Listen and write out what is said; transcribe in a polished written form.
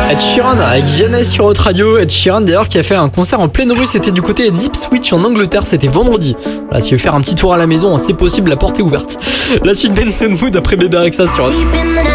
Ed Sheeran avec Vianney sur Haute Radio. Ed Sheeran d'ailleurs qui a fait un concert en pleine rue, c'était du côté d'Ipswich en Angleterre, c'était vendredi. Voilà, si vous voulez faire un petit tour à la maison, c'est possible, la porte est ouverte. La suite Benson Mood après Bébé Rexha sur Haute.